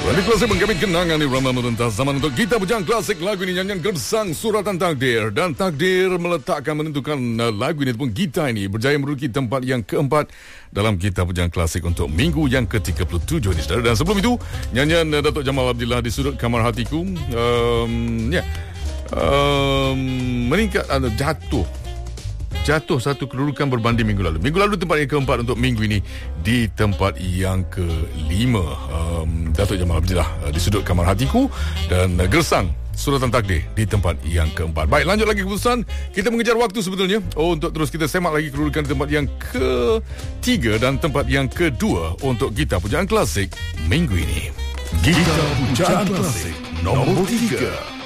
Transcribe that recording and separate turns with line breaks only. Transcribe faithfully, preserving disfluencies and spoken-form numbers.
Di Klasik menggamit kenangan di Rama merentas zaman untuk kita bujang klasik. Lagu ini nyanyian Gersang Suratan Takdir. Dan takdir meletakkan menentukan lagu ini ataupun kita ini berjaya menduduki tempat yang keempat dalam kita bujang klasik untuk minggu yang ke tiga puluh tujuh ini. Dan sebelum itu, nyanyian Datuk Jamal Abdillah di Sudut Kamar Hatiku. Um, ya, yeah. um, meningkat, uh, jatuh. Jatuh satu kedudukan berbanding minggu lalu. Minggu lalu tempat yang keempat, untuk minggu ini di tempat yang kelima. Um, Datuk Jamal Abdillah uh, di Sudut Kamar Hatiku dan uh, Gersang Suratan Takdir di tempat yang keempat. Baik, lanjut lagi keputusan. Kita mengejar waktu sebetulnya oh, untuk terus kita semak lagi kedudukan di tempat yang ketiga dan tempat yang kedua untuk kita pujaan klasik minggu ini. Kita pujaan klasik nombor tiga.